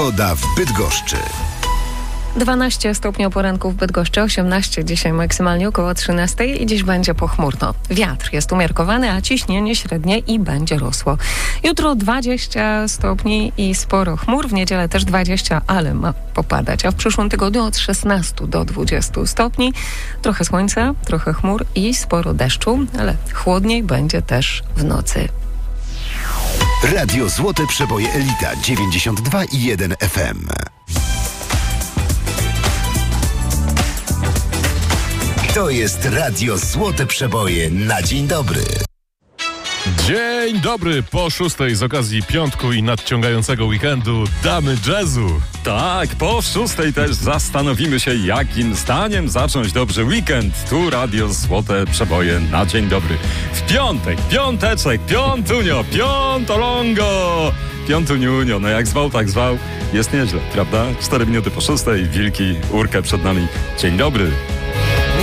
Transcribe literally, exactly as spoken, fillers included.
Pogoda w Bydgoszczy. dwanaście stopni o poranku w Bydgoszczy, osiemnaście dzisiaj maksymalnie około trzynastej i dziś będzie pochmurno. Wiatr jest umiarkowany, a ciśnienie średnie i będzie rosło. Jutro dwadzieścia stopni i sporo chmur, w niedzielę też dwadzieścia, ale ma popadać, a w przyszłym tygodniu od szesnastu do dwudziestu stopni. Trochę słońca, trochę chmur i sporo deszczu, ale chłodniej będzie też w nocy. Radio Złote Przeboje Elita dziewięćdziesiąt dwa i jeden F M. To jest Radio Złote Przeboje na dzień dobry. Dzień dobry, po szóstej z okazji piątku i nadciągającego weekendu damy jazzu. Tak, po szóstej też zastanowimy się, jakim zdaniem zacząć dobrze weekend. Tu Radio Złote Przeboje na dzień dobry. W piątek, piąteczek, piątunio, piątolongo, piątuniunio, no jak zwał, tak zwał, jest nieźle, prawda? Cztery minuty po szóstej, wilki, urkę przed nami. Dzień dobry.